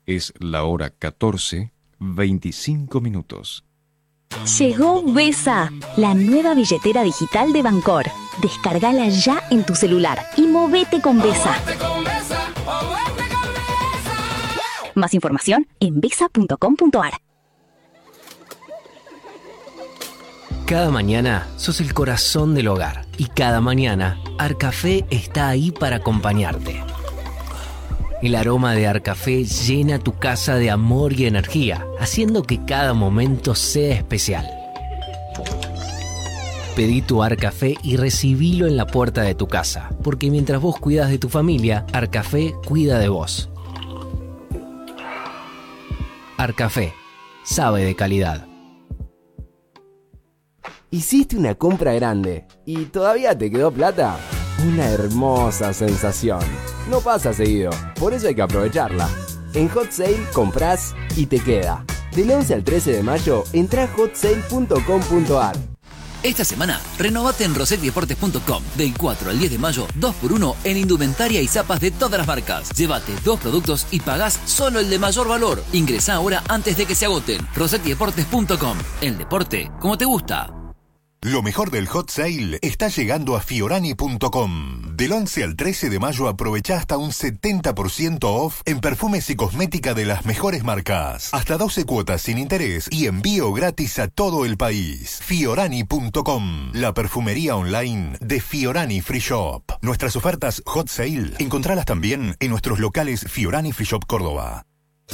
Es la hora 14:25. Llegó Besa, la nueva billetera digital de Bancor. Descárgala ya en tu celular y movete con Besa. Más información en besa.com.ar. Cada mañana sos el corazón del hogar y cada mañana Arcafé está ahí para acompañarte. El aroma de Arcafé llena tu casa de amor y energía, haciendo que cada momento sea especial. Pedí tu Arcafé y recibilo en la puerta de tu casa, porque mientras vos cuidas de tu familia, Arcafé cuida de vos. Arcafé, sabe de calidad. Hiciste una compra grande y todavía te quedó plata. Una hermosa sensación. No pasa seguido, por eso hay que aprovecharla. En Hot Sale comprás y te queda. Del 11 al 13 de mayo, entrá a hotsale.com.ar. Esta semana, renovate en rosettideportes.com. Del 4 al 10 de mayo, 2x1 en indumentaria y zapas de todas las marcas. Llévate 2 productos y pagás solo el de mayor valor. Ingresá ahora antes de que se agoten. rosettideportes.com. El deporte como te gusta. Lo mejor del Hot Sale está llegando a fiorani.com. Del 11 al 13 de mayo aprovechá hasta un 70% off en perfumes y cosmética de las mejores marcas. Hasta 12 cuotas sin interés y envío gratis a todo el país. Fiorani.com, la perfumería online de Fiorani Free Shop. Nuestras ofertas Hot Sale encontralas también en nuestros locales Fiorani Free Shop Córdoba.